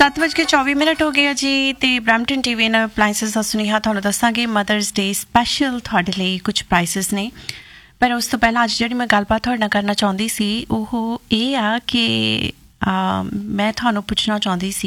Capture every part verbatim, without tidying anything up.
सत्त बज के चौबी मिनट हो गए जी। तो Brampton T V and appliances का सुनेहा तुहानूं दसांगे मदर्स डे स्पैशल तुहाडे लई कुछ प्राइसिस ने। पर उस तो पहला अज जिहड़ी मैं गलबात तुहाडे नाल करना चाहुंदी सी ओह इह आ कि मैं तुहानूं पुछना चाहुंदी सी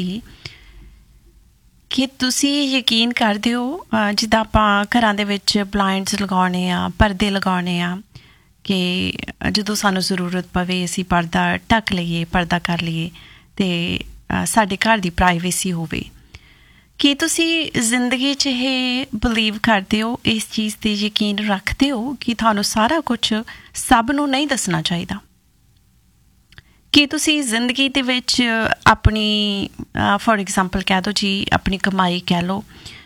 कि तुसी यकीन करदे हो जिद्दां आपां घरां दे विच ब्लाइंड्स लगाउने आ, परदे लगाउने आ कि जदों सानूं जरूरत पवे असीं पर्दा ढक लईए, पर्दा कर लईए ते साडे घर दी प्राइवेसी होवे। कि तुसी जिंदगी च ये बिलीव करदे हो, इस चीज़ ते यकीन रखदे हो कि तुहानूं सारा कुछ सब नूं नहीं दसना चाहिदा? कि तुसी जिंदगी दे विच अपनी फॉर एग्जाम्पल कह दो जी अपनी कमाई कह लो,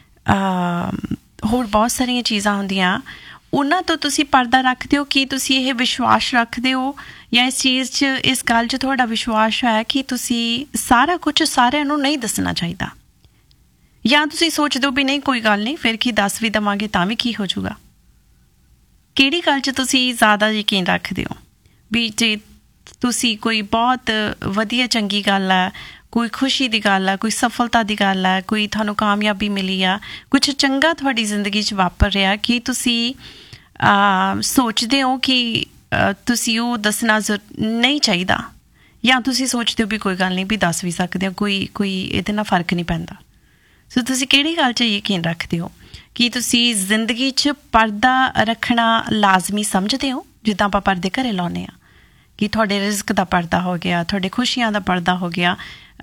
होर बहुत सारियां चीज़ां होंदियां उन्हां तो तुसी पर्दा रखदे हो? कि तुसी ये विश्वास रखदे हो या इस चीज़ च इस गल च तुहाडा विश्वास है कि तुसी सारा कुछ सारिਆਂ ਨੂੰ नहीं दसना चाहिदा? या तुसी सोचदे हो भी नहीं कोई गल नहीं फिर की दस भी देवांगे तां भी की हो जाऊगा? किहड़ी गल च तुसी ज़्यादा यकीन रखदे हो भी जे तुसी कोई बहुत वधिया चंगी गल है, कोई खुशी दी गल है, कोई सफलता दी गल है, कोई तुहानूं कामयाबी मिली आ, कुछ चंगा तुहाडी जिंदगी च वापर रहा कि तुसी सोचदे हो कि तुसी वो दसना नहीं चाहिदा या तुसी सोचदे हो भी कोई गल नहीं भी दस भी सकदे हो, कोई कोई इहदे नाल फर्क नहीं पैंदा? सो तुसी किहड़ी गल च यकीन रखदे हो कि तुसी जिंदगी च पर्दा रखना लाजमी समझदे हो? जिद्दां आपां पर्दे घरे लाउने आ कि तुहाडे रिज़्क दा पर्दा हो गया, तुहाडे खुशियां दा पर्दा हो गया,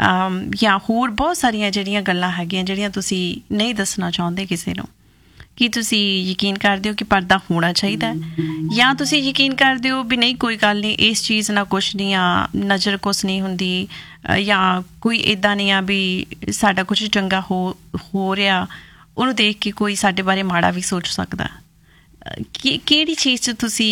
या होर बहुत सारियां जिहड़ियां गल्लां हैगियां जिहड़ियां तुसी नहीं दसना चाहुंदे किसी नूं। कि तुसी यकीन करदे हो कि पर्दा होना चाहिदा है या तुसी यकीन करदे हो भी नहीं कोई गल नहीं इस चीज़ नाल कुछ नहीं आ, नज़र कुछ नहीं हुंदी या कोई इदां नहीं आ भी साडा कुछ चंगा हो हो रहा उहनूं देख के कोई साडे बारे माड़ा भी सोच सकदा? कि किहड़ी चीज़ च तुसी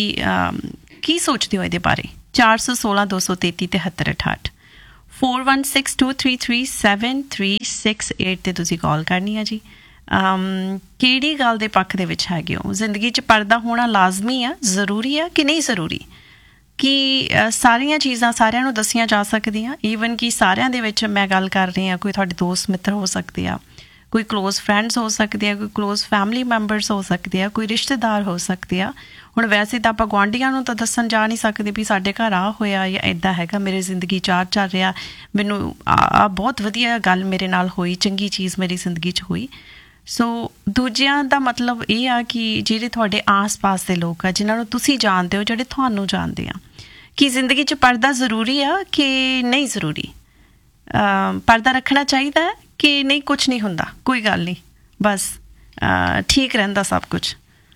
की सोचदे हो इहदे बारे? चार सौ सोलह दो सौ तेती तिहत्तर अठाहठ four one six to three three seven three six eight ते तुसी कॉल करनी है जी। किहड़ी गल दे पक्ष दे विच हैगे हो? जिंदगी च पर्दा होना लाजमी आ, जरूरी है कि नहीं जरूरी? कि सारियां चीज़ां सारिਆਂ ਨੂੰ दसियां जा सकदियां? ईवन कि सारिਆਂ दे विच मैं गल कर रही हाँ कोई तुहाडे दोस्त मित्र हो सकदे आ, कोई क्लोज फ्रेंड्स हो सकते हैं, कोई क्लोज फैमिली मैंबरस हो सकते हैं, कोई रिश्तेदार हो सकते हैं। हुण वैसे तो आपां गुआंढियां नूं तां दस्सण जा नहीं सकते भी साडे घर आ होया या इदां हैगा, मेरी जिंदगी चार चल रहा, मैनूं आ बहुत वधिया गल मेरे नाल होई, चंगी चीज़ मेरी जिंदगी च होई। सो दूजियां दा मतलब ये आ कि जिहड़े तुहाडे आस पास दे लोग आ जिन्हां नूं तुसीं जानदे हो, जिहड़े तुहानूं जानदे आ, कि जिंदगी च पर्दा जरूरी आ कि नहीं जरूरी? पर्दा रखना चाहिए कि नहीं? कुछ नहीं हुंदा, कोई गल नहीं, बस ठीक रहिंदा सब कुछ।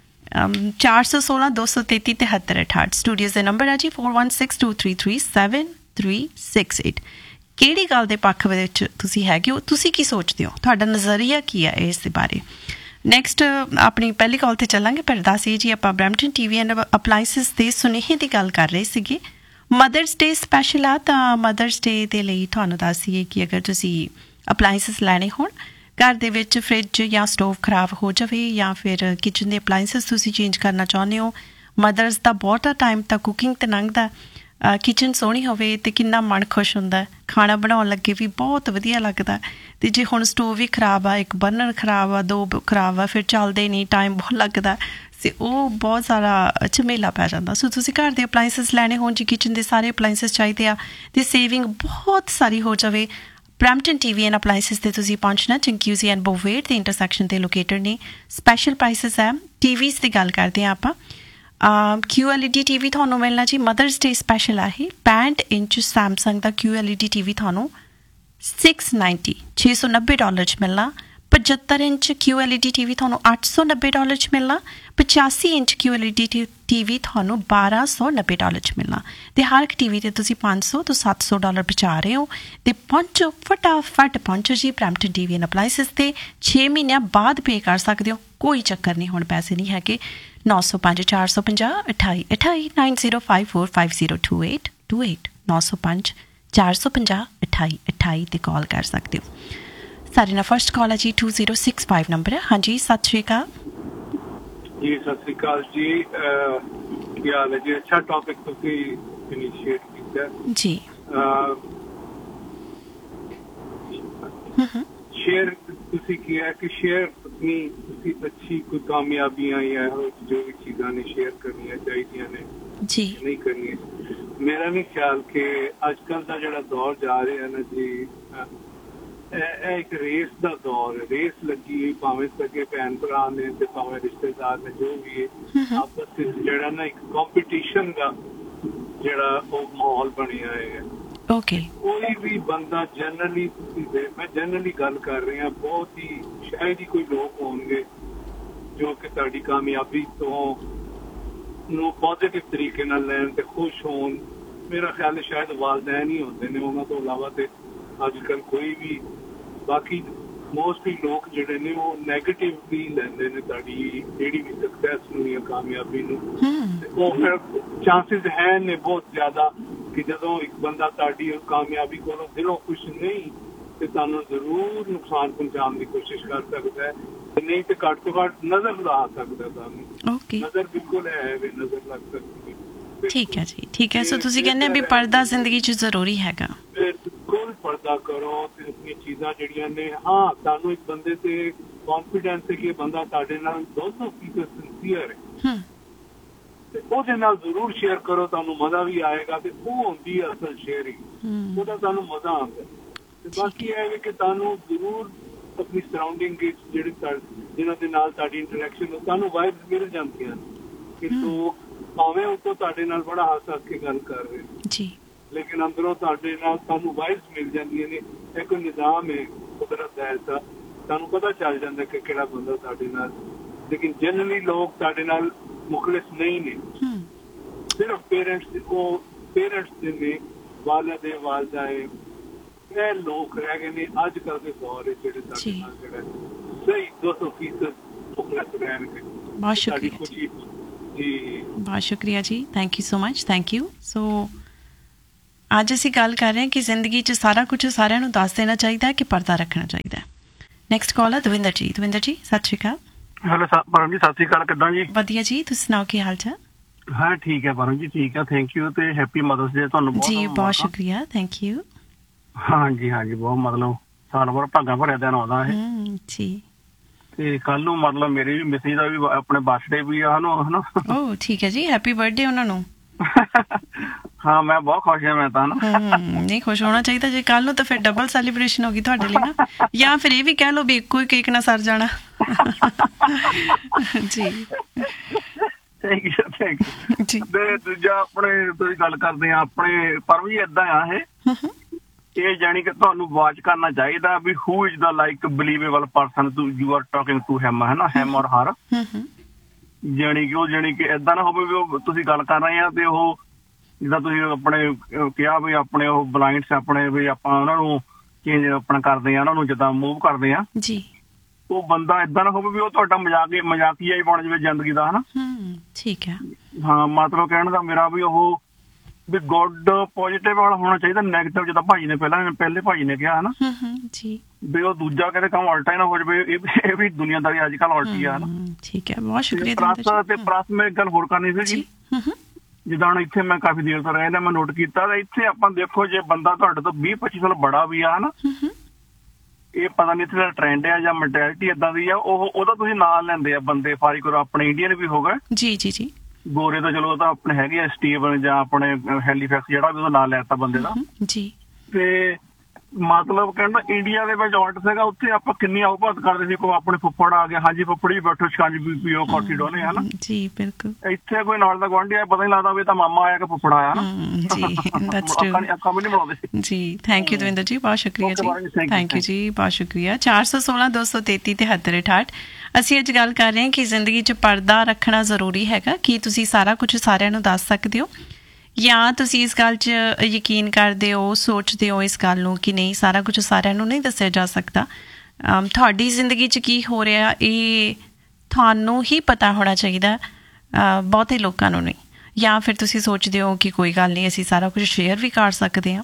चार सौ सोलह दो सौ तेती तिहत्तर अठाहठ स्टूडियोज़ के नंबर है जी। Four one six to three three seven three six eight किहड़ी गल दे पक्ष विच तुसीं हैगे हो? तुसीं की सोचदे हो? तुहाडा नज़रिया की है इस दे बारे? नैक्सट अपनी पहली कॉल ते चलांगे। पर दस जी आपां Brampton T V and appliances दे सुनेहे दी गल कर रहे सीगे। मदर्स डे स्पैशल आ तां मदर्स डे दे लई तुहानूं दस्सीए कि अगर तुसीं अपलाइंसिस लैणे होण, घर दे विच फ्रिज या स्टोव खराब हो जाए या फिर किचन के अपलाइंसिस तुसीं चेंज करना चाहुंदे हो, मदर्स दा बहुता टाइम तां कुकिंग ते लंघदा, किचन सोहनी होवे ते किन्ना मन खुश हुंदा है, खाना बनाउण लगे भी बहुत वधिया लगदा। ते जे हुण स्टोव भी खराब आ, एक बर्नर खराब आ, दो खराब आ, फिर चलदे नहीं, टाइम बहुत लगदा ते ओह बहुत सारा झमेला पै जांदा। सो तुसीं घर दे अपलाइंसिस लैणे होण जी, किचन दे सारे अपलाइंसिस चाहीदे आ ते सेविंग बहुत सारी हो जावे, Brampton T V and appliances ते तुसीं पहुंचना चंक्यूज़ी एंड बोवेट के इंटरसैक्शन ते लोकेटेड ने। स्पैशल प्राइसिस है। टीवीज़ की गल करते हैं आपां, Q L E D T V थानू मिलना जी। मदर्स डे स्पैशल है पैंठ इंच सैमसंग का Q L E D T V थानू सिक्स नाइनटी छे सौ नब्बे डॉलर च मिलना। पचहत्तर inch Q L E D T V थानू अठ सौ नब्बे डॉलर च मिलना। पचासी inch Q L E D T V थानू बारह सौ नब्बे डॉलर च मिलना। तो हर एक टी वी ते तुसीं पाँच सौ तो सत्त सौ डॉलर बचा रहे हो। तो पहुंचो फटाफट पहुंचो जी Brampton T V and appliances ते। छे महीनों बाद पे कर सकते हो, कोई चक्कर नहीं, हुण पैसे नहीं है कि नौ सौ पाँच चार सौ पंजाह अठाई अठाई nine zero five four five zero to eight to eight नौ सौ पाँच चार सौ पंजाह अठाई अठाई ते कॉल कर सकते हो। सारे ना फर्स्ट कॉल है जी to zero six five number है। हाँ जी सत श्री अकाल जी। सत श्री अकाल जी, क्या हाल है जी? अच्छा टॉपिक तुसीं इनिशिएट कीता जी। ਸ਼ੇਅਰ ਤੁਸੀਂ ਕਿਹਾ ਕਿ ਸ਼ੇਅਰ ਆਪਣੀ ਤੁਸੀਂ ਅੱਛੀ ਕੋਈ ਕਾਮਯਾਬੀਆਂ ਜਾਂ ਜੋ ਵੀ ਚੀਜ਼ਾਂ ਨੇ ਸ਼ੇਅਰ ਕਰਨੀਆਂ ਚਾਹੀਦੀਆਂ ਨੇ ਜੀ ਨਹੀਂ ਕਰਨੀਆਂ। ਮੇਰਾ ਨਹੀਂ ਖਿਆਲ ਕਿ ਅੱਜ ਕੱਲ੍ਹ ਦਾ ਜਿਹੜਾ ਦੌਰ ਜਾ ਰਿਹਾ ਨਾ ਜੀ, ਇਹ ਇੱਕ ਰੇਸ ਦਾ ਦੌਰ ਹੈ। ਰੇਸ ਲੱਗੀ ਹੋਈ, ਭਾਵੇਂ ਸਕੇ ਭੈਣ ਭਰਾ ਨੇ ਤੇ ਭਾਵੇਂ ਰਿਸ਼ਤੇਦਾਰ ਨੇ, ਜੋ ਵੀ ਹੈ ਆਪਸ ਵਿੱਚ ਜਿਹੜਾ ਨਾ ਇੱਕ ਕੰਪੀਟੀਸ਼ਨ ਦਾ ਜਿਹੜਾ ਉਹ ਮਾਹੌਲ ਬਣਿਆ ਹੈ। ਓਕੇ, ਕੋਈ ਵੀ ਬੰਦਾ ਜਨਰਲੀ, ਤੁਸੀਂ ਮੈਂ ਜਨਰਲੀ ਗੱਲ ਕਰ ਰਿਹਾ, ਬਹੁਤ ਹੀ ਸ਼ਾਇਦ ਹੀ ਕੋਈ ਲੋਕ ਹੋਣਗੇ ਜੋ ਕਿ ਤੁਹਾਡੀ ਕਾਮਯਾਬੀ ਤੋਂ ਨੂੰ ਪੋਜ਼ਿਟਿਵ ਤਰੀਕੇ ਨਾਲ ਲੈਣ ਤੇ ਖੁਸ਼ ਹੋਣ। ਮੇਰਾ ਖਿਆਲ ਹੈ ਸ਼ਾਇਦ ਵਾਲਦੈਨ ਹੀ ਹੁੰਦੇ ਨੇ, ਉਹਨਾਂ ਤੋਂ ਇਲਾਵਾ ਤੇ ਅੱਜ ਕੱਲ੍ਹ ਕੋਈ ਵੀ, ਬਾਕੀ ਮੋਸਟਲੀ ਲੋਕ ਜਿਹੜੇ ਨੇ ਉਹ ਨੈਗੇਟਿਵਲੀ ਲੈਂਦੇ ਨੇ ਤੁਹਾਡੀ ਜਿਹੜੀ ਵੀ ਸਕਸੈਸ ਨੂੰ ਜਾਂ ਕਾਮਯਾਬੀ ਨੂੰ। ਤੇ ਉਹ ਫਿਰ ਚਾਂਸਿਸ ਹੈ ਨੇ ਬਹੁਤ ਜ਼ਿਆਦਾ ਕਿ ਜਦੋਂ ਇੱਕ ਬੰਦਾ ਤੁਹਾਡੀ ਕਾਮਯਾਬੀ ਕੋਲੋਂ ਦਿਲੋਂ ਖੁਸ਼ ਨਹੀਂ ਤੇ ਤੁਹਾਨੂੰ ਜ਼ਰੂਰ ਨੁਕਸਾਨ ਪਹੁੰਚਾਉਣ ਦੀ ਕੋਸ਼ਿਸ਼ ਕਰ ਸਕਦਾ ਹੈ, ਤੇ ਨਹੀਂ ਤੇ ਘੱਟ ਤੋਂ ਘੱਟ ਨਜ਼ਰ ਲਾ ਸਕਦਾ ਤੁਹਾਨੂੰ। ਨਜ਼ਰ ਬਿਲਕੁਲ ਹੈ ਵੀ ਨਜ਼ਰ ਲੱਗ ਸਕਦੀ ਹੈ। ਠੀਕ ਹੈ ਜੀ, ਠੀਕ ਹੈ। ਸੋ ਤੁਸੀਂ ਕਹਿੰਦੇ ਵੀ ਪਰਦਾ ਜ਼ਿੰਦਗੀ 'ਚ ਜ਼ਰੂਰੀ ਹੈਗਾ। ਬਿਲਕੁਲ ਪਰਦਾ ਕਰੋ ਤੇ ਆਪਣੀ ਚੀਜ਼ਾਂ ਜਿਹੜੀਆਂ ਨੇ, ਹਾਂ ਤੁਹਾਨੂੰ ਇੱਕ ਬੰਦੇ ਤੇ ਕੌਨਫੀਡੈਂਸ ਹੈ ਕਿ ਇਹ ਬੰਦਾ ਤੁਹਾਡੇ ਨਾਲ ਦੋ ਸੌ ਫੀਸਦ ਸਿੰਸੀਅਰ ਹੈ ਤੇ ਉਹਦੇ ਨਾਲ ਜ਼ਰੂਰ ਸ਼ੇਅਰ ਕਰੋ, ਤੁਹਾਨੂੰ ਮਜ਼ਾ ਵੀ ਆਏਗਾ। ਤੇ ਉਹ ਹੁੰਦੀ ਹੈ ਅਸਲ ਸ਼ੇਅਰਿੰਗ, ਉਹਦਾ ਤੁਹਾਨੂੰ ਮਜ਼ਾ ਆਉਂਦਾ। ਤੇ ਬਾਕੀ ਇਹ ਹੈ ਕਿ ਤੁਹਾਨੂੰ ਜ਼ਰੂਰ ਆਪਣੀ ਸਰਾਊਂਡਿੰਗ ਵਿੱਚ ਜਿਹੜੇ ਜਿਹਨਾਂ ਦੇ ਨਾਲ ਤੁਹਾਡੀ ਇੰਟਰੈਕਸ਼ਨ ਤੁਹਾਨੂੰ ਵਾਈਬਸ ਮਿਲ ਜਾਂਦੀਆਂ ਕਿ ਲੋਕ ਭਾਵੇਂ ਉੱਤੋਂ ਤੁਹਾਡੇ ਨਾਲ ਬੜਾ ਹੱਸ ਹੱਸ ਕੇ ਗੱਲ ਕਰ ਰਹੇ ਜੀ, ਲੇਕਿਨ ਅੰਦਰੋਂ ਤੁਹਾਡੇ ਨਾਲ ਤੁਹਾਨੂੰ ਵਾਈਬਸ ਮਿਲ ਜਾਂਦੀਆਂ ਨੇ। ਇਹ ਕੋਈ ਨਿਜ਼ਾਮ ਹੈ ਕੁਦਰਤ ਦਾ ਐਸਾ, ਤੁਹਾਨੂੰ ਪਤਾ ਚੱਲ ਜਾਂਦਾ ਕਿ ਕਿਹੜਾ ਬੰਦਾ ਤੁਹਾਡੇ ਨਾਲ। ਲੇਕਿਨ ਜਨਰਲੀ ਲੋਕ ਤੁਹਾਡੇ ਨਾਲ ਮੁਖਲਿਸ ਨਹੀਂ ਨੇ, ਸਿਰਫ ਪੇਰੈਂਟਸ, ਉਹ ਪੇਰੈਂਟਸ ਦੇ ਨੇ, ਵਾਲਿਦ ਹੈ ਵਾਲਦਾ ਹੈ, ਇਹ ਲੋਕ ਰਹਿ ਗਏ ਨੇ ਅੱਜ ਕੱਲ੍ਹ ਦੇ ਦੌਰ ਵਿੱਚ ਜਿਹੜੇ ਸਾਡੇ ਨਾਲ ਜਿਹੜਾ ਸਹੀ ਦੋ ਸੌ ਫੀਸਦ ਮੁਖਲਿਸ ਰਹਿਣਗੇ। ਬਹੁਤ ਸ਼ੁਕਰੀਆ ਜੀ, ਬਹੁਤ ਸ਼ੁਕਰੀਆ ਜੀ, thank you so much, thank you. ਸੋ ਅੱਜ ਅਸੀਂ ਗੱਲ ਕਰ ਰਹੇ ਹਾਂ ਕਿ ਜ਼ਿੰਦਗੀ 'ਚ ਸਾਰਾ ਕੁਝ ਸਾਰਿਆਂ ਨੂੰ ਦੱਸ ਦੇਣਾ ਚਾਹੀਦਾ ਹੈ ਕਿ ਪਰਦਾ ਰੱਖਣਾ ਚਾਹੀਦਾ ਹੈ। ਨੈਕਸਟ ਕਾਲ ਹੈ ਦਵਿੰਦਰ ਜੀ। ਦਵਿੰਦਰ ਜੀ ਸਤਿ ਸ਼੍ਰੀ ਅਕਾਲ। ਹੈਲੋ ਪਰਮ ਜੀ, ਸਤਿ ਸ਼੍ਰੀ ਅਕਾਲ, ਕਿੱਦਾਂ ਜੀ? ਵਧੀਆ ਜੀ, ਤੁਸੀਂ ਸੁਣਾਓ ਕੀ ਹਾਲ ਚਾਲ? ਹਾਂ ਠੀਕ ਹੈ ਪਰਮ ਜੀ, ਠੀਕ ਹੈ, ਥੈਂਕ ਯੂ ਤੇ ਹੈਪੀ ਮਦਰਸ ਡੇ ਤੁਹਾਨੂੰ ਬਹੁਤ ਜੀ। ਬਹੁਤ ਸ਼ੁਕਰੀਆ, ਥੈਂਕ ਯੂ। ਹਾਂਜੀ ਹਾਂਜੀ, ਬਹੁਤ ਮਤਲਬ ਸਾਲ ਭਰ ਭਾਗਾਂ ਭਰਿਆ ਦਿਨ ਆਉਂਦਾ ਹੈ ਜੀ। ਤੇ ਕੱਲ ਨੂੰ ਮਤਲਬ ਮੇਰੀ ਵੀ ਮਿਸਿਸ ਦਾ ਵੀ ਆਪਣੇ ਬਰਥਡੇ ਵੀ ਆ ਹਨਾ। ਓ ਠੀਕ ਹੈ ਜੀ, ਹੈਪੀ ਬਰਥਡੇ ਉਹਨਾਂ ਨੂੰ। ਹਾਂ ਮੈਂ ਬਹੁਤ ਖੁਸ਼ ਹਾਂ। ਮੈਂ ਤਾਂ ਨਾ ਨਹੀਂ, ਖੁਸ਼ ਹੋਣਾ ਚਾਹੀਦਾ ਜੇ ਕੱਲ ਨੂੰ ਤਾਂ ਫਿਰ ਡਬਲ ਸੈਲੀਬ੍ਰੇਸ਼ਨ ਹੋ ਗਈ ਤੁਹਾਡੇ ਲਈ ਨਾ, ਜਾਂ ਫਿਰ ਇਹ ਵੀ ਕਹਿ ਲਓ ਵੀ ਇੱਕੋ ਹੀ ਕੇਕ ਨਾਲ ਸਰ ਜਾਣਾ। ਜੀ ਥੈਂਕ ਯੂ ਥੈਂਕ ਯੂ ਜੀ। ਤੇ ਦੂਜਾ ਆਪਣੇ ਤੁਸੀਂ ਗੱਲ ਕਰਦੇ ਆ ਆਪਣੇ ਪਰਮ ਜੀ, ਏਦਾਂ ਆ ਇਹ ਇਹ ਜਾਣੀ ਕਿ ਤੁਹਾਨੂੰ ਵਾਚ ਕਰਨਾ ਚਾਹੀਦਾ ਵੀ who is the like ਬਿਲੀਵੇਬਲ person you are talking to him, ਹੈ ਨਾ, ਹਿਮ ਔਰ ਹਰ। ਜਾਣੀ ਕਿ ਉਹ ਜਾਣੀ ਕਿ ਏਦਾਂ ਨਾ ਹੋਵੇ ਵੀ ਉਹ ਤੁਸੀਂ ਗੱਲ ਕਰ ਰਹੇ ਆ ਤੇ ਉਹ ਜਿੱਦਾਂ ਤੁਸੀਂ ਆਪਣੇ ਕਿਹਾ ਵੀ ਆਪਣੇ ਉਹ ਬਲਾਈਂਡਸ ਆਪਣੇ ਵੀ ਆਪਾਂ ਉਹਨਾਂ ਨੂੰ ਚੇਂਜ ਆਪਣਾ ਕਰਦੇ ਆ, ਉਹਨਾਂ ਨੂੰ ਜਿੱਦਾਂ ਮੂਵ ਕਰਦੇ ਆ ਜੀ, ਉਹ ਬੰਦਾ ਏਦਾਂ ਨਾ ਹੋਵੇ ਵੀ ਉਹ ਤੁਹਾਡਾ ਮਜ਼ਾਕ ਮਜ਼ਾਕੀਆ ਹੀ ਬਣ ਜਾਵੇ ਜ਼ਿੰਦਗੀ ਦਾ, ਹਨਾ। ਠੀਕ ਹੈ। ਹਾਂ, ਮਤਲਬ ਕਹਿਣ ਦਾ ਮੇਰਾ ਵੀ ਉਹ ਵੀ ਗੁੱਡ ਪੋਜ਼ਿਟਿਵ ਵਾਲਾ ਹੋਣਾ ਚਾਹੀਦਾ, ਨੈਗੇਟਿਵ ਜਿੱਦਾਂ ਭਾਜੀ ਨੇ ਪਹਿਲਾਂ ਪਹਿਲੇ ਭਾਜੀ ਨੇ ਕਿਹਾ ਹਨਾ ਜੀ, ਵੀ ਉਹ ਦੂਜਾ ਕਹਿੰਦੇ ਕੰਮ ਉਲਟਾ ਹੀ ਨਾ ਹੋ ਜਾਵੇ। ਇਹ ਵੀ ਦੁਨੀਆਦਾਰੀ ਅੱਜ ਕੱਲ੍ਹ ਉਲਟੀ ਆ ਹਨਾ। ਠੀਕ ਹੈ, ਬਹੁਤ ਸ਼ੁਕਰੀਆ। ਪ੍ਰਸ ਤੇ ਪ੍ਰਸ ਮੈਂ ਇੱਕ ਗੱਲ ਹੋਰ ਕਰਨੀ ਸੀ ਜੀ, ਜਿੱਦਾਂ ਹੁਣ ਇੱਥੇ ਮੈਂ ਕਾਫੀ ਦੇਰ ਤੋਂ ਰਹਿਣਾ, ਮੈਂ ਨੋਟ ਕੀਤਾ ਇੱਥੇ ਆਪਾਂ ਦੇਖੋ ਜੇ ਬੰਦਾ ਤੁਹਾਡੇ ਤੋਂ ਵੀਹ ਪੱਚੀ ਸਾਲ ਬੜਾ ਵੀ ਆ ਹਨਾ, ਇਹ ਪਤਾ ਨਹੀਂ ਇੱਥੇ ਦਾ ਟ੍ਰੈਂਡ ਆ ਜਾਂ ਮੈਂਟੈਲਿਟੀ ਏਦਾਂ ਦੀ ਆ, ਉਹ ਉਹਦਾ ਤੁਸੀਂ ਨਾਂ ਲੈਂਦੇ ਆ ਬੰਦੇ ਫਾਰੀ ਕਰੋ, ਆਪਣੇ ਇੰਡੀਅਨ ਵੀ ਹੋ ਗਏ ਜੀ ਜੀ ਜੀ, ਗੋਰੇ ਤਾਂ ਚਲੋ ਉਹ ਤਾਂ ਆਪਣੇ ਹੈਗੇ ਆ ਸਟੀਵਨ ਜਾਂ ਆਪਣੇ ਹੈਲੀਫੈਕਸ ਜਿਹੜਾ ਵੀ ਉਹਦਾ ਨਾਂ ਲੈਤਾ ਬੰਦੇ ਦਾ ਜੀ। ਤੇ ਮਤਲਬ ਕਹਿੰਦਾ ਇੰਡੀਆ ਦੇ ਵਿੱਚ ਆਲਟ ਸੀਗਾ, ਉੱਥੇ ਆਪਾਂ ਕਿੰਨੀ ਆਉਪਾਤ ਕਰਦੇ ਸੀ, ਕੋਈ ਆਪਣੇ ਫੁੱਫੜ ਆ ਗਿਆ, ਹਾਂਜੀ ਫੁੱਫੜ ਵੀ ਬੈਠੋ ਸ਼ਿਕੰਜ ਵੀ ਪੀਓ ਕਾਫੀ ਡੋਨੇ ਹਨਾ ਜੀ, ਬਿਲਕੁਲ। ਇੱਥੇ ਕੋਈ ਨਾਲ ਦਾ ਗੁਆਂਢੀ ਆਇਆ ਪਤਾ ਨੀ ਲੱਗਦਾ ਵੀ ਤਾਂ ਮਾਮਾ ਆਇਆ ਕਿ ਫੁੱਫੜ ਆਇਆ ਨਾ ਜੀ। ਅੱਖਾਂ ਵੀ ਨੀ ਬਣਾਉਂਦੇ ਜੀ। ਥੈਂਕ ਯੂ ਦਵਿੰਦਰ ਜੀ, ਬਹੁਤ ਸ਼ੁਕਰੀਆ ਜੀ, ਥੈਂਕ ਯੂ ਜੀ, ਬਹੁਤ ਸ਼ੁਕਰੀਆ। ਚਾਰ ਸੌ ਸੋਲਾਂ ਦੋ ਸੌ ਤੇਤੀ ਤਿਹੱਤਰ ਅਠਾਹਠ। ਅਸੀਂ ਅੱਜ ਗੱਲ ਕਰ ਰਹੇ ਹਾਂ ਕਿ ਜ਼ਿੰਦਗੀ 'ਚ ਪਰਦਾ ਰੱਖਣਾ ਜ਼ਰੂਰੀ ਹੈਗਾ। ਕੀ ਤੁਸੀਂ ਸਾਰਾ ਕੁਝ ਸਾਰਿਆਂ ਨੂੰ ਦੱਸ ਸਕਦੇ ਹੋ ਜਾਂ ਤੁਸੀਂ ਇਸ ਗੱਲ 'ਚ ਯਕੀਨ ਕਰਦੇ ਹੋ, ਸੋਚਦੇ ਹੋ ਇਸ ਗੱਲ ਨੂੰ ਕਿ ਨਹੀਂ ਸਾਰਾ ਕੁਝ ਸਾਰਿਆਂ ਨੂੰ ਨਹੀਂ ਦੱਸਿਆ ਜਾ ਸਕਦਾ। ਤੁਹਾਡੀ ਜ਼ਿੰਦਗੀ 'ਚ ਕੀ ਹੋ ਰਿਹਾ ਇਹ ਤੁਹਾਨੂੰ ਹੀ ਪਤਾ ਹੋਣਾ ਚਾਹੀਦਾ, ਬਹੁਤੇ ਲੋਕਾਂ ਨੂੰ ਨਹੀਂ। ਜਾਂ ਫਿਰ ਤੁਸੀਂ ਸੋਚਦੇ ਹੋ ਕਿ ਕੋਈ ਗੱਲ ਨਹੀਂ, ਅਸੀਂ ਸਾਰਾ ਕੁਝ ਸ਼ੇਅਰ ਵੀ ਕਰ ਸਕਦੇ ਹਾਂ।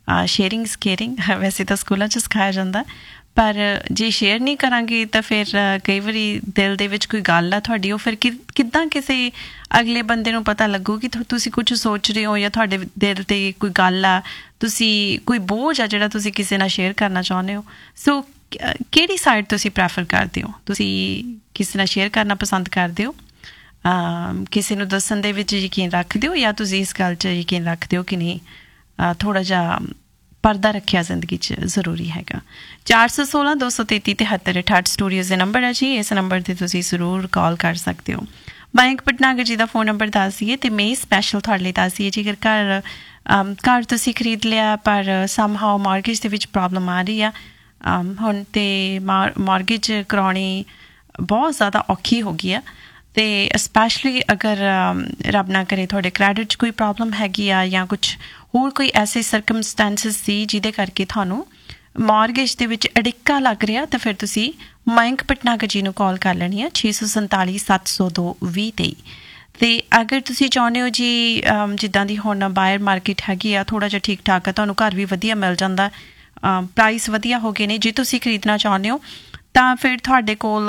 ਸ਼ੇਅਰਿੰਗ ਇਜ਼ ਕੇਅਰਿੰਗ ਵੈਸੇ ਤਾਂ ਸਕੂਲਾਂ 'ਚ ਸਿਖਾਇਆ ਜਾਂਦਾ, ਪਰ ਜੇ ਸ਼ੇਅਰ ਨਹੀਂ ਕਰਾਂਗੇ ਤਾਂ ਫਿਰ ਕਈ ਵਾਰੀ ਦਿਲ ਦੇ ਵਿੱਚ ਕੋਈ ਗੱਲ ਆ ਤੁਹਾਡੀ, ਉਹ ਫਿਰ ਕਿ ਕਿੱਦਾਂ ਕਿਸੇ ਅਗਲੇ ਬੰਦੇ ਨੂੰ ਪਤਾ ਲੱਗੂ ਕਿ ਤੁਸੀਂ ਕੁਝ ਸੋਚ ਰਹੇ ਹੋ ਜਾਂ ਤੁਹਾਡੇ ਦਿਲ 'ਤੇ ਕੋਈ ਗੱਲ ਆ, ਤੁਸੀਂ ਕੋਈ ਬੋਝ ਆ ਜਿਹੜਾ ਤੁਸੀਂ ਕਿਸੇ ਨਾਲ ਸ਼ੇਅਰ ਕਰਨਾ ਚਾਹੁੰਦੇ ਹੋ। ਸੋ ਕਿਹੜੀ ਸਾਈਡ ਤੁਸੀਂ ਪ੍ਰੈਫਰ ਕਰਦੇ ਹੋ? ਤੁਸੀਂ ਕਿਸੇ ਨਾਲ ਸ਼ੇਅਰ ਕਰਨਾ ਪਸੰਦ ਕਰਦੇ ਹੋ, ਕਿਸੇ ਨੂੰ ਦੱਸਣ ਦੇ ਵਿੱਚ ਯਕੀਨ ਰੱਖਦੇ ਹੋ, ਜਾਂ ਤੁਸੀਂ ਇਸ ਗੱਲ 'ਚ ਯਕੀਨ ਰੱਖਦੇ ਹੋ ਕਿ ਨਹੀਂ ਥੋੜ੍ਹਾ ਜਿਹਾ ਪਰਦਾ ਰੱਖਿਆ ਜ਼ਿੰਦਗੀ 'ਚ ਜ਼ਰੂਰੀ ਹੈਗਾ? ਚਾਰ ਸੌ ਸੋਲਾਂ ਦੋ ਸੌ ਤੇਤੀ ਤਿਹੱਤਰ ਅਠਾਹਠ ਸਟੂਡੀਓਜ਼ ਦੇ ਨੰਬਰ ਹੈ ਜੀ, ਇਸ ਨੰਬਰ 'ਤੇ ਤੁਸੀਂ ਜ਼ਰੂਰ ਕਾਲ ਕਰ ਸਕਦੇ ਹੋ। ਮਯੰਕ ਭਟਨਾਗਰ ਜੀ ਦਾ ਫੋਨ ਨੰਬਰ ਦੱਸ ਦਈਏ ਅਤੇ ਮੈਂ ਸਪੈਸ਼ਲ ਤੁਹਾਡੇ ਲਈ ਦੱਸ ਦਈਏ, ਜੇਕਰ ਘਰ ਘਰ ਤੁਸੀਂ ਖਰੀਦ ਲਿਆ ਪਰ ਸਮਹਾਓ ਮਾਰਗੇਜ ਦੇ ਵਿੱਚ ਪ੍ਰੋਬਲਮ ਆ ਰਹੀ ਆ ਹੁਣ, ਅਤੇ ਮਾਰ ਮਾਰਗੇਜ ਕਰਾਉਣੀ ਬਹੁਤ ਜ਼ਿਆਦਾ ਔਖੀ ਹੋ ਗਈ ਆ, ਅਤੇ ਸਪੈਸ਼ਲੀ ਅਗਰ ਰੱਬ ਨਾ ਕਰੇ ਤੁਹਾਡੇ ਕ੍ਰੈਡਿਟ 'ਚ ਕੋਈ ਪ੍ਰੋਬਲਮ ਹੈਗੀ ਆ ਜਾਂ ਕੁਛ ਹੋਰ ਕੋਈ ਐਸੇ ਸਰਕਮਸਟੈਂਸਿਸ ਸੀ ਜਿਹਦੇ ਕਰਕੇ ਤੁਹਾਨੂੰ ਮਾਰਗੇਜ ਦੇ ਵਿੱਚ ਅੜਿੱਕਾ ਲੱਗ ਰਿਹਾ, ਤਾਂ ਫਿਰ ਤੁਸੀਂ ਮਯੰਕ ਭਟਨਾਗਰ ਜੀ ਨੂੰ ਕਾਲ ਕਰ ਲੈਣੀ ਆ ਛੇ ਸੌ ਸੰਤਾਲੀ ਸੱਤ ਸੌ ਦੋ ਵੀਹ ਤੇਈ। ਅਤੇ ਅਗਰ ਤੁਸੀਂ ਚਾਹੁੰਦੇ ਹੋ ਜੀ ਜਿੱਦਾਂ ਦੀ ਹੁਣ ਬਾਇਰ ਮਾਰਕੀਟ ਹੈਗੀ ਆ, ਥੋੜ੍ਹਾ ਜਿਹਾ ਠੀਕ ਠਾਕ ਆ, ਤੁਹਾਨੂੰ ਘਰ ਵੀ ਵਧੀਆ ਮਿਲ ਜਾਂਦਾ, ਪ੍ਰਾਈਸ ਵਧੀਆ ਹੋ ਗਏ ਨੇ, ਜੇ ਤੁਸੀਂ ਖਰੀਦਣਾ ਚਾਹੁੰਦੇ ਹੋ ਤਾਂ ਫਿਰ ਤੁਹਾਡੇ ਕੋਲ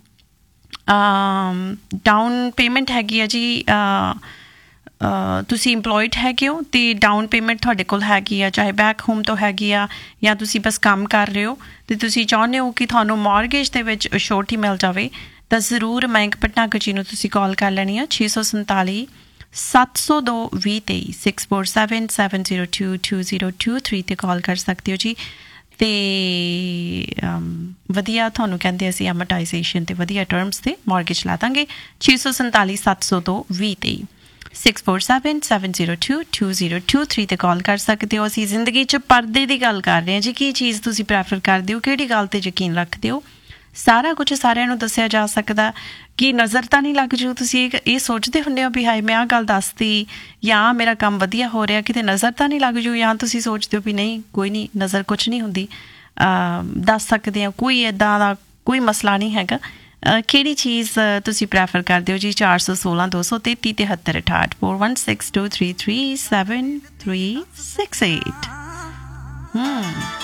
ਡਾਊਨ ਪੇਮੈਂਟ ਹੈਗੀ ਆ ਜੀ, ਤੁਸੀਂ ਇੰਪਲੋਇਡ ਹੈਗੇ ਹੋ ਅਤੇ ਡਾਊਨ ਪੇਮੈਂਟ ਤੁਹਾਡੇ ਕੋਲ ਹੈਗੀ ਆ, ਚਾਹੇ ਬੈਕ ਹੋਮ ਤੋਂ ਹੈਗੀ ਆ ਜਾਂ ਤੁਸੀਂ ਬਸ ਕੰਮ ਕਰ ਰਹੇ ਹੋ ਅਤੇ ਤੁਸੀਂ ਚਾਹੁੰਦੇ ਹੋ ਕਿ ਤੁਹਾਨੂੰ ਮਾਰਗੇਜ ਦੇ ਵਿੱਚ ਅਸ਼ੋਰਟੀ ਮਿਲ ਜਾਵੇ, ਤਾਂ ਜ਼ਰੂਰ ਮਯੰਕ ਭਟਨਾਗਰ ਜੀ ਨੂੰ ਤੁਸੀਂ ਕਾਲ ਕਰ ਲੈਣੀ ਆ ਛੇ ਸੌ ਸੰਤਾਲੀ ਸੱਤ ਸੌ ਦੋ ਵੀਹ ਤੇਈ six four seven seven zero two two zero two three 'ਤੇ ਕਾਲ ਕਰ ਸਕਦੇ ਹੋ ਜੀ। ਅਤੇ ਵਧੀਆ ਤੁਹਾਨੂੰ ਕਹਿੰਦੇ ਅਸੀਂ ਐਮਰਟਾਈਜ਼ੇਸ਼ਨ ਅਤੇ ਵਧੀਆ ਟਰਮਸ 'ਤੇ ਮਾਰਗੇਜ ਲਾ ਦਾਂਗੇ। ਛੇ ਸੌ ਸੰਤਾਲੀ ਸੱਤ ਸੌ ਦੋ ਵੀਹ ਤੇਈ six four seven seven zero two two zero two three 'ਤੇ ਕਾਲ ਕਰ ਸਕਦੇ ਹੋ। ਅਸੀਂ ਜ਼ਿੰਦਗੀ 'ਚ ਪਰਦੇ ਦੀ ਗੱਲ ਕਰ ਰਹੇ ਹਾਂ ਜੀ, ਕੀ ਚੀਜ਼ ਤੁਸੀਂ ਪ੍ਰੈਫਰ ਕਰਦੇ ਹੋ, ਕਿਹੜੀ ਗੱਲ 'ਤੇ ਯਕੀਨ ਰੱਖਦੇ ਹੋ? ਸਾਰਾ ਕੁਝ ਸਾਰਿਆਂ ਨੂੰ ਦੱਸਿਆ ਜਾ ਸਕਦਾ ਕਿ ਨਜ਼ਰ ਤਾਂ ਨਹੀਂ ਲੱਗ ਜੂ, ਤੁਸੀਂ ਇਹ ਇਹ ਸੋਚਦੇ ਹੁੰਦੇ ਹੋ ਵੀ ਹਾਏ ਮੈਂ ਆਹ ਗੱਲ ਦੱਸਤੀ ਜਾਂ ਮੇਰਾ ਕੰਮ ਵਧੀਆ ਹੋ ਰਿਹਾ, ਕਿਤੇ ਨਜ਼ਰ ਤਾਂ ਨਹੀਂ ਲੱਗ ਜੂ, ਜਾਂ ਤੁਸੀਂ ਸੋਚਦੇ ਹੋ ਵੀ ਨਹੀਂ ਕੋਈ ਨਹੀਂ ਨਜ਼ਰ ਕੁਛ ਨਹੀਂ ਹੁੰਦੀ, ਦੱਸ ਸਕਦੇ ਹੋ, ਕੋਈ ਇੱਦਾਂ ਦਾ ਕੋਈ ਮਸਲਾ ਨਹੀਂ ਹੈਗਾ। ਕਿਹੜੀ ਚੀਜ਼ ਤੁਸੀਂ ਪ੍ਰੈਫਰ ਕਰਦੇ ਹੋ ਜੀ? ਚਾਰ ਸੌ ਸੋਲਾਂ ਦੋ ਸੌ ਤੇਤੀ ਤਿਹੱਤਰ ਅਠਾਹਠ four one six two three three seven three six eight.